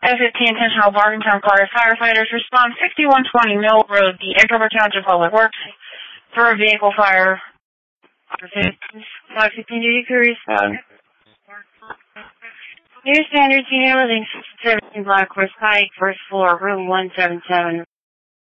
15 intentional Bargaintown Car firefighters respond 6120 Mill Road, the Andover Township Public Works, for a vehicle fire. 515 duty crews. New Standard Senior Living, 17 Black Horse Pike, first floor, room 177.